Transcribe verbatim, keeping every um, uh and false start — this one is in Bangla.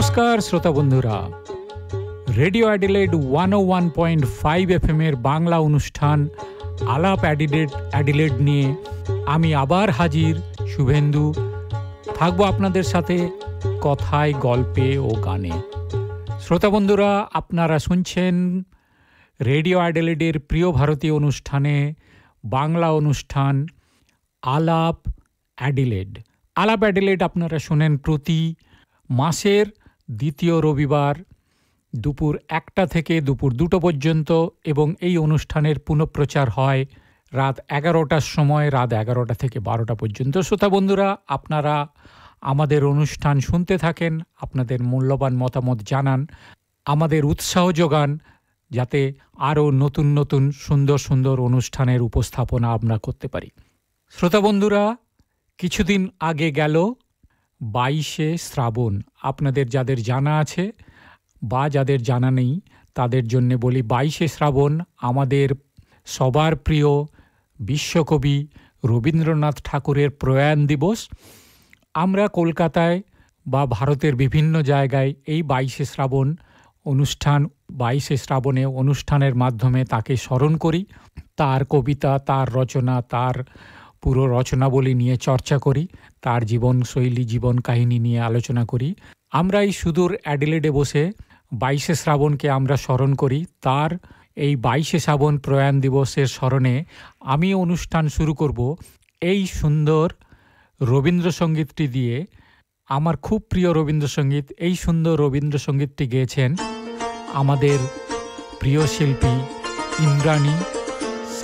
নমস্কার শ্রোতা বন্ধুরা, রেডিও অ্যাডিলেড ওয়ান ও one point five F M এর বাংলা অনুষ্ঠান আলাপ অ্যাডিলেড অ্যাডিলেড নিয়ে আমি আবার হাজির। শুভেন্দু থাকবো আপনাদের সাথে কথায়, গল্পে ও গানে। শ্রোতা বন্ধুরা, আপনারা শুনছেন রেডিও অ্যাডিলেডের প্রিয় ভারতীয় অনুষ্ঠানে বাংলা অনুষ্ঠান আলাপ অ্যাডিলেড। আলাপ অ্যাডিলেড আপনারা শোনেন প্রতি মাসের দ্বিতীয় রবিবার দুপুর একটা থেকে দুপুর দুটো পর্যন্ত, এবং এই অনুষ্ঠানের পুনঃপ্রচার হয় রাত এগারোটার সময়, রাত এগারোটা থেকে বারোটা পর্যন্ত। শ্রোতা বন্ধুরা, আপনারা আমাদের অনুষ্ঠান শুনতে থাকেন, আপনাদের মূল্যবান মতামত জানান, আমাদের উৎসাহ যোগান, যাতে আরও নতুন নতুন সুন্দর সুন্দর অনুষ্ঠানের উপস্থাপনা আমরা করতে পারি। শ্রোতা বন্ধুরা, কিছুদিন আগে গেল বাইশে শ্রাবণ। আপনাদের যাদের জানা আছে বা যাদের জানা নেই তাদের জন্যে বলি, বাইশে শ্রাবণ আমাদের সবার প্রিয় বিশ্বকবি রবীন্দ্রনাথ ঠাকুরের প্রয়াণ দিবস। আমরা কলকাতায় বা ভারতের বিভিন্ন জায়গায় এই বাইশে শ্রাবণ অনুষ্ঠান বাইশে শ্রাবণে অনুষ্ঠানের মাধ্যমে তাকে স্মরণ করি, তার কবিতা, তার রচনা, তার পুরো রচনাবলী নিয়ে চর্চা করি, তার জীবনশৈলী, জীবন কাহিনী নিয়ে আলোচনা করি। আমরা এই সুদূর অ্যাডিলেডে বসে বাইশে শ্রাবণকে আমরা স্মরণ করি। তার এই বাইশে শ্রাবণ প্রয়াণ দিবসের স্মরণে আমি অনুষ্ঠান শুরু করব এই সুন্দর রবীন্দ্রসঙ্গীতটি দিয়ে। আমার খুব প্রিয় রবীন্দ্রসঙ্গীত। এই সুন্দর রবীন্দ্রসঙ্গীতটি গেয়েছেন আমাদের প্রিয় শিল্পী ইন্দ্রাণী।